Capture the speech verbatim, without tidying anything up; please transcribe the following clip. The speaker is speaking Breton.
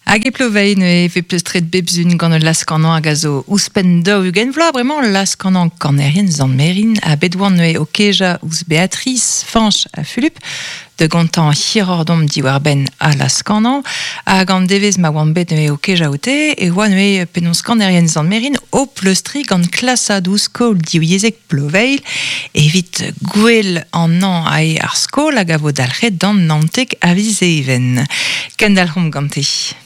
Hag e plovei ne ve peustret bebzun gant ul laskannan hag a zo ouspenn daou ugen vla bremañ laskannan kanerien zan merin a bedouan ne o keja ous Béatrice, Fanch a Philippe de gantan hirordom diwar ben a laskannan hag an devez ma oan bet ne o keja ote e oa ne penons kanerien zan merin o pleustri gant klasa douz skol diou yezek ploveil evit gwell an an ae ar skol hag a vo dalc'het dan nantek a vize even. Kendalc'hom gante.